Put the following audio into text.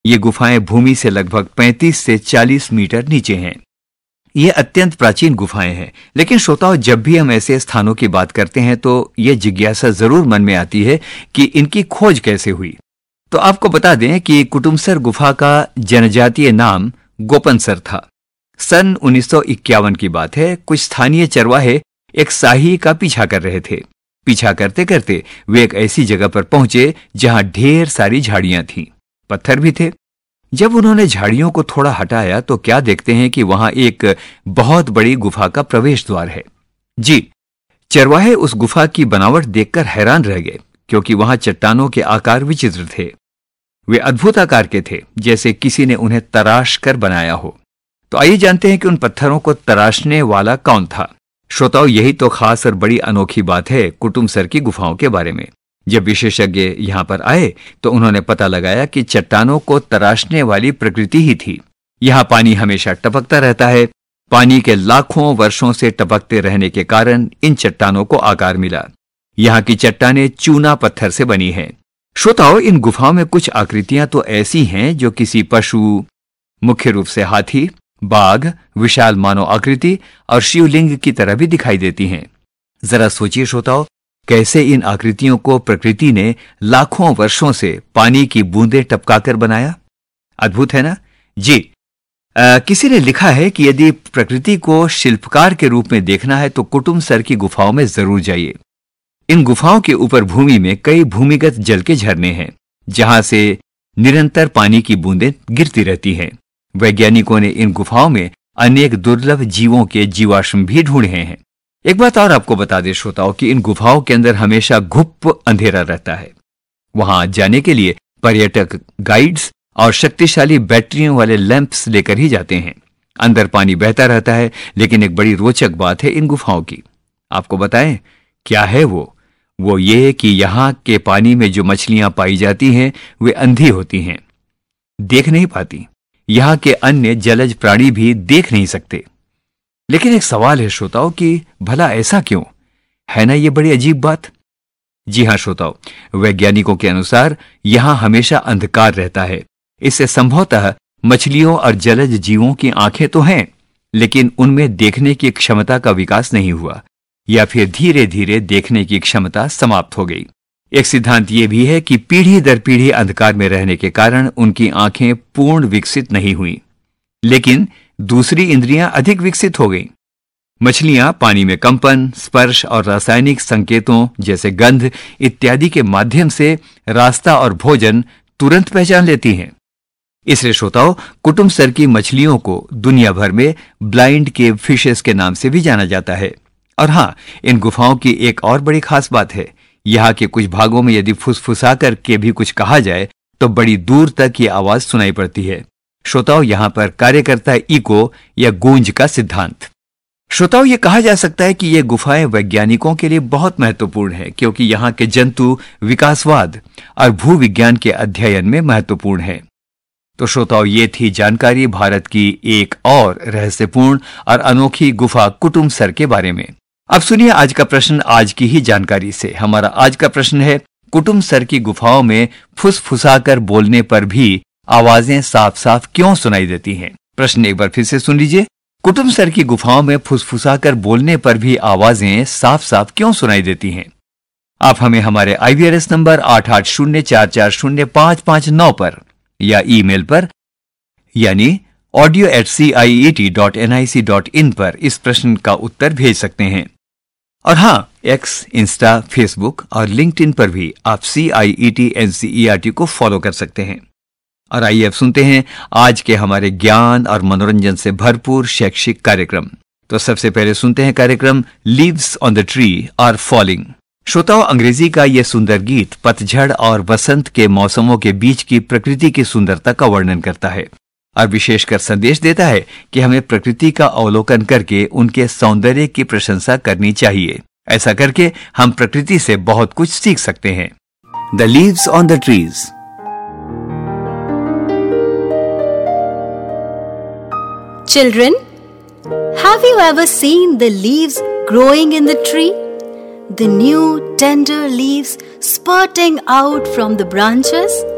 ये गुफाएं भूमि से लगभग 35 से 40 मीटर नीचे हैं। ये अत्यंत प्राचीन गुफाएं हैं, लेकिन श्रोताओं, जब भी हम ऐसे स्थानों की बात करते हैं तो यह जिज्ञासा जरूर मन में आती है कि इनकी खोज कैसे हुई। तो आपको बता दें कि कुटुमसर गुफा का जनजातीय नाम गोपनसर था। सन 1951 की बात है। कुछ स्थानीय चरवाहे एक शाही का पीछा कर रहे थे। पीछा करते करते वे एक ऐसी जगह पर पहुंचे जहां ढेर सारी झाड़ियां थीं, पत्थर भी थे। जब उन्होंने झाड़ियों को थोड़ा हटाया तो क्या देखते हैं कि वहां एक बहुत बड़ी गुफा का प्रवेश द्वार है। जी, चरवाहे उस गुफा की बनावट देखकर हैरान रह गए, क्योंकि वहां चट्टानों के आकार विचित्र थे। वे अद्भुत आकार के थे, जैसे किसी ने उन्हें तराश कर बनाया हो। तो आइए जानते हैं कि उन पत्थरों को तराशने वाला कौन था। श्रोताओं, यही तो खास और बड़ी अनोखी बात है कुटुमसर की गुफाओं के बारे में। जब विशेषज्ञ यहां पर आए तो उन्होंने पता लगाया कि चट्टानों को तराशने वाली प्रकृति ही थी। यहां पानी हमेशा टपकता रहता है। पानी के लाखों वर्षों से टपकते रहने के कारण इन चट्टानों को आकार मिला। यहां की चट्टानें चूना पत्थर से बनी हैं। श्रोताओं, इन गुफाओं में कुछ आकृतियां तो ऐसी हैं जो किसी पशु, मुख्य रूप से हाथी, बाघ, विशाल मानव आकृति और शिवलिंग की तरह भी दिखाई देती हैं। जरा सोचिए श्रोताओं, कैसे इन आकृतियों को प्रकृति ने लाखों वर्षों से पानी की बूंदें टपकाकर बनाया। अद्भुत है ना? जी, किसी ने लिखा है कि यदि प्रकृति को शिल्पकार के रूप में देखना है तो कुटुमसर की गुफाओं में जरूर जाइए। इन गुफाओं के ऊपर भूमि में कई भूमिगत जल के झरने हैं, जहां से निरंतर पानी की बूंदें गिरती रहती हैं। वैज्ञानिकों ने इन गुफाओं में अनेक दुर्लभ जीवों के जीवाश्म भी ढूंढे हैं। एक बात और आपको बता दें श्रोताओं कि इन गुफाओं के अंदर हमेशा घुप अंधेरा रहता है। वहां जाने के लिए पर्यटक गाइड्स और शक्तिशाली बैटरियों वाले लैंप्स लेकर ही जाते हैं। अंदर पानी बहता रहता है, लेकिन एक बड़ी रोचक बात है इन गुफाओं की। आपको बताएं क्या है वो ये कि यहां के पानी में जो मछलियां पाई जाती हैं वे अंधी होती हैं, देख नहीं पाती। यहां के अन्य जलज प्राणी भी देख नहीं सकते। लेकिन एक सवाल है श्रोताओं कि भला ऐसा क्यों है ना? ये बड़ी अजीब बात। जी हां श्रोताओं, वैज्ञानिकों के अनुसार यहां हमेशा अंधकार रहता है। इससे संभवतः मछलियों और जलज जीवों की आंखें तो हैं, लेकिन उनमें देखने की क्षमता का विकास नहीं हुआ, या फिर धीरे धीरे देखने की क्षमता समाप्त हो गई। एक सिद्धांत यह भी है कि पीढ़ी दर पीढ़ी अंधकार में रहने के कारण उनकी आंखें पूर्ण विकसित नहीं हुई, लेकिन दूसरी इंद्रियां अधिक विकसित हो गईं। मछलियां पानी में कंपन, स्पर्श और रासायनिक संकेतों जैसे गंध इत्यादि के माध्यम से रास्ता और भोजन तुरंत पहचान लेती हैं। इसलिए श्रोताओं, कुटुमसर की मछलियों को दुनिया भर में ब्लाइंड केव फिशेस के नाम से भी जाना जाता है। और हां, इन गुफाओं की एक और बड़ी खास बात है, यहाँ के कुछ भागों में यदि फुसफुसा करके भी कुछ कहा जाए तो बड़ी दूर तक ये आवाज सुनाई पड़ती है। श्रोताओं, यहां पर कार्य करता है इको या गूंज का सिद्धांत। श्रोताओं, ये कहा जा सकता है कि ये गुफाएं वैज्ञानिकों के लिए बहुत महत्वपूर्ण है, क्योंकि यहाँ के जंतु विकासवाद और भूविज्ञान के अध्ययन में महत्वपूर्ण है। तो श्रोताओं, ये थी जानकारी भारत की एक और रहस्यपूर्ण और अनोखी गुफा कुटुमसर के बारे में। अब सुनिए आज का प्रश्न आज की ही जानकारी से। हमारा आज का प्रश्न है, कुटुमसर की गुफाओं में फुसफुसाकर बोलने पर भी आवाजें साफ साफ क्यों सुनाई देती हैं? प्रश्न एक बार फिर से सुन लीजिए। कुटुमसर की गुफाओं में फुसफुसाकर बोलने पर भी आवाजें साफ साफ क्यों सुनाई देती हैं? आप हमें हमारे IVRS नंबर 8804405595 पर या ईमेल पर यानी audio@ciet.nic.in पर इस प्रश्न का उत्तर भेज सकते हैं। और हां, एक्स, इंस्टा, फेसबुक और लिंक्डइन पर भी आप CIET NCERT को फॉलो कर सकते हैं। और आइए अब सुनते हैं आज के हमारे ज्ञान और मनोरंजन से भरपूर शैक्षिक कार्यक्रम। तो सबसे पहले सुनते हैं कार्यक्रम leaves on the tree are falling. श्रोताओं, अंग्रेजी का यह सुंदर गीत पतझड़ और वसंत के मौसमों के बीच की प्रकृति की सुंदरता का वर्णन करता है और विशेषकर संदेश देता है कि हमें प्रकृति का अवलोकन करके उनके सौंदर्य की प्रशंसा करनी चाहिए। ऐसा करके हम प्रकृति से बहुत कुछ सीख सकते हैं। The leaves on the trees. Children, have you ever seen the leaves growing in the tree? The new tender leaves spurting out from the branches?